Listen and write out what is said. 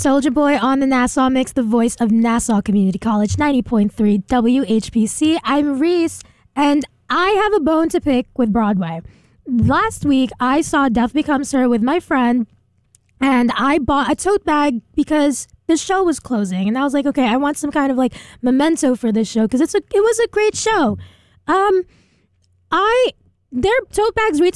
Soldier Boy on the Nassau Mix, the voice of Nassau Community College, 90.3 WHPC. I'm Reese, and I have a bone to pick with Broadway. Last week, I saw Death Becomes Her with my friend, and I bought a tote bag because the show was closing. And I was like, okay, I want some kind of like memento for this show because it was a great show. Their tote bags retail